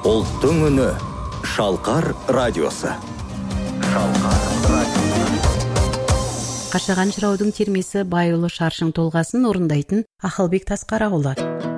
Ұлттың үні Шалқар радиосы. Қашаған жыраудың термесі Байұлы Шаршың толғасын орындайтын Ақылбек Тасқарағұлы.